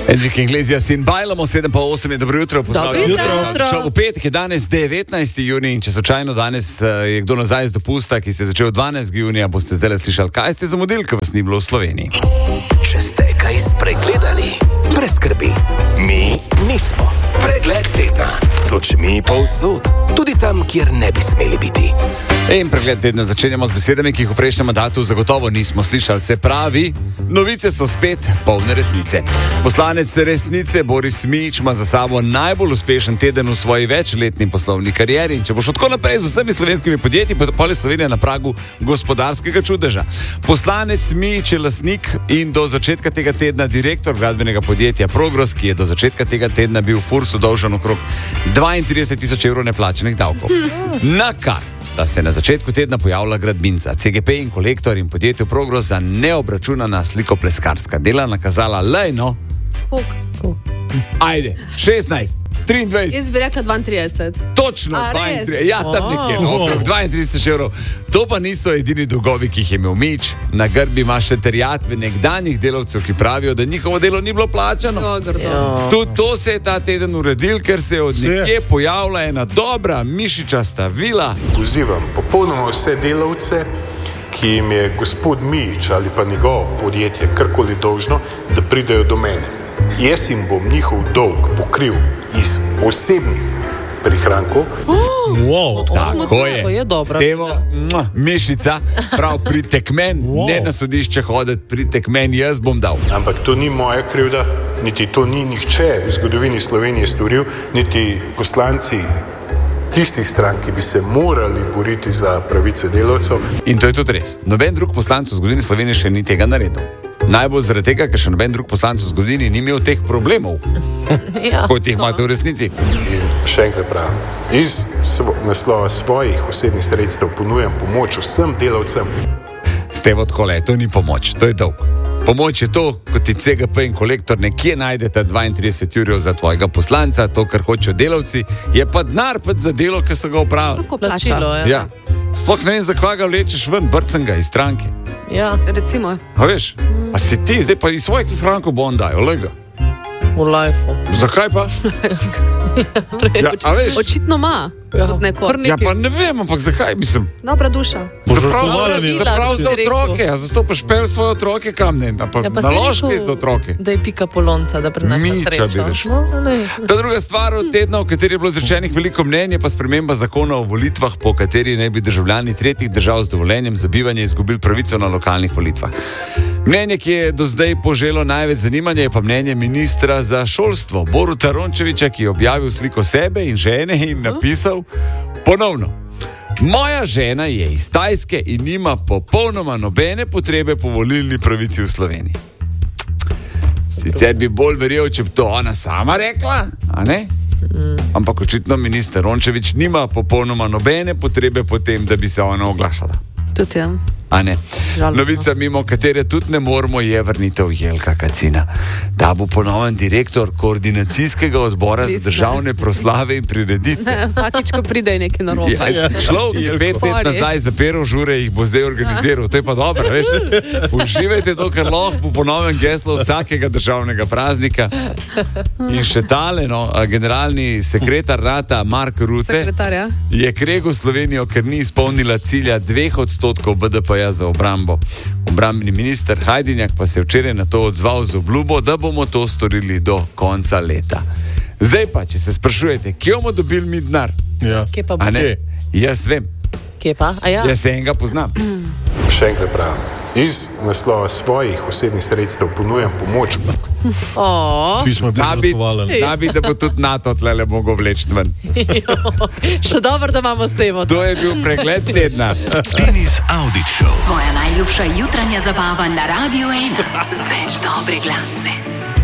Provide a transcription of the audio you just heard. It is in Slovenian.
Enrique Iglesias in bajlamo 7:08 je dobro jutro. Dobro jutro. V petek je danes 19. junij in če slučajno danes je kdo nazaj z dopusta, ki se je začel 12. junija, boste zdaj slišali, kaj ste zamudili, ker vas ni bilo v Sloveniji. Če ste kaj spregledali, brez skrbi, mi nismo. Pregled tedna z očmi povsod, tudi tam, kjer ne bi smeli biti. In pregled tedna začenjamo z besedami, ki jih v prejšnjem mandatu zagotovo nismo slišali. Se pravi, novice so spet polne resnice. Poslanec Resnice Boris Smijić ima za sabo najbolj uspešen teden v svoji večletni poslovni karieri. In če bo šlo tako naprej z vsemi slovenskimi podjetji, pa je Slovenija na pragu gospodarskega čudeža. Poslanec Smijić je lastnik in do začetka tega tedna direktor gradbenega podjetja Progros, ki je do začetka tega tedna bil Fursu dolžan okrog 32.000 evrov neplačenih davkov. Na kar sta se na začetku tedna pojavila gradbinca. CGP in Kolektor in podjetju Progros za neobračunana slikopleskarska dela nakazala lejno. Ajde, 16, 23. Jaz bi rekla 32. Točno, 32. Ja, tam nekje, okrog 32 evrov. To pa niso edini dolgovi, ki jih je imel Mijić. Na grbi ima še terjatve nekdanjih delavcev, ki pravijo, da njihovo delo ni bilo plačano. Tudi to se je ta teden uredil, ker se je od nekje pojavila ena dobra mišičasta vila. Pozivam popolnoma vse delavce, ki jim je gospod Mijić ali pa njegovo podjetje karkoli dolžno, da pridejo do mene. Jaz jim bom njihov dolg pokril iz osebnih prihrankov. Tako je dobro. Stevo, mišica, prav pridite k meni, ne na sodišče hoditi, pridite k meni, jaz bom dal. Ampak to ni moja krivda, niti to ni nihče v zgodovini Slovenije storil, niti poslanci tistih strank, ki bi se morali boriti za pravice delavcev. In to je tudi res. Noben drug poslanec v zgodovini Slovenije še ni tega naredil. Najbolj zaradi tega, ker še noben drug poslanec v zgodovini ni imel teh problemov, kot jih imate v resnici. In še enkrat pravim, iz naslova svojih osebnih sredstev ponujam pomoč vsem delavcem. Stevo, takole, to ni pomoč, to je dolg. Pomoč je to, kot ti CGP in Kolektor nekje najdete 32 jurjev za tvojega poslanca, to, kar hočejo delavci, je pa denar za delo, ki so ga opravili. Tako plačilo, ja. Sploh ne vem, zakaj ga vlečeš ven, brcem ga iz stranke. Ja, recimo. A veš, a si ti zdaj pa iz svojih frankov bon dajo, lega? V lifeu. Zakaj pa? Ja, a veš? Očitno ima. Ja, pa ne vem, ampak zakaj, mislim. Dobra duša. Zaprav za otroke, a zato pa špel svoje otroke kam ne, pa naložke za otroke. Da je pika polonca, da prenaša srečo. Ta druga stvar od tedna, v kateri je bilo izrečenih veliko mnenje, pa sprememba zakona o volitvah, po kateri naj bi državljani tretjih držav z dovoljenjem za bivanje izgubili pravico na lokalnih volitvah. Mnenje, ki je do zdaj poželo največ zanimanja, je pa mnenje ministra za šolstvo Boruta Rončevića, ki je objavil sliko sebe in žene in napisal ponovno: moja žena je iz Tajske in nima popolnoma nobene potrebe po volilni pravici v Sloveniji. Sicer bi bolj verjel, če bi to ona sama rekla, a ne? Ampak očitno minister Rončević nima popolnoma nobene potrebe po tem, da bi se ona oglašala. Tudi ja. A ne. Novica, mimo katere tudi ne moremo, je vrnitev Jelka Kacina. Ta bo ponoven direktor koordinacijskega odbora za državne proslave in prireditve. Vsakič, ko pride nekaj narobe. Ja, človek je 5 let nazaj zapiral žure, jih bo zdaj organiziral. To je pa dobro, veš. Uživajte to, kar lahko po ponovem geslu vsakega državnega praznika. In še tale, generalni sekretar NATO Mark Rutte je kregel Slovenijo, ker ni izpolnila cilja 2% BDP-ja za obrambo. Obrambni minister Hajdinjak pa se je včeraj na to odzval z obljubo, da bomo to storili do konca leta. Zdaj pa, če se sprašujete, kje bomo dobili mi denar? Ja. Kje pa bo? Jaz vem. Kje pa? Jaz se enega poznam. Še enkrat pravim, iz naslova svojih osebnih sredstev ponujam pomoč. Nabi, da bo tudi NATO tlele mogo vleči ven. Še dobro, da imamo s tem. To je bil pregled tedna. Denis Audić Show. Tvoja najljubša jutranja zabava na Radio 1. Z več dobre glasbe.